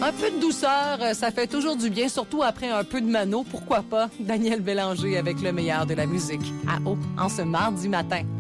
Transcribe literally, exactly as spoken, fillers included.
Un peu de douceur, ça fait toujours du bien, surtout après un peu de mano. Pourquoi pas? Daniel Bélanger avec le meilleur de la musique. À haut, en ce mardi matin.